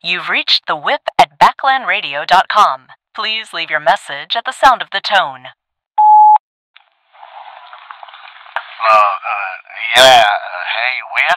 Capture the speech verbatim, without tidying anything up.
You've reached the whip at backland radio dot com. Please leave your message at the sound of the tone. Uh, uh, yeah, uh, hey, Whip,